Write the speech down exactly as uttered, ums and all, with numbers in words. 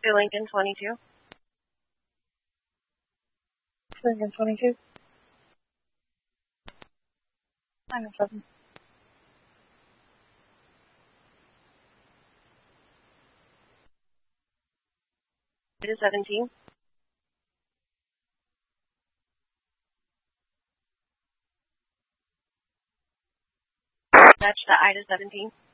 to Lincoln twenty-two. Lincoln twenty-two. nine oh seven. Ida seventeen. Dispatch to Ida seventeen.